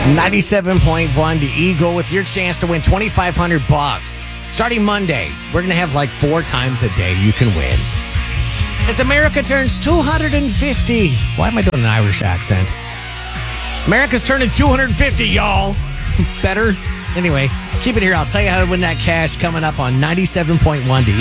97.1 to Eagle with your chance to win $2,500. Starting Monday, we're going to have like 4 times a day you can win. As America turns 250. Why am I doing an Irish accent? America's turning 250, y'all. Better? Anyway, keep it here. I'll tell you how to win that cash coming up on 97.1 to Eagle.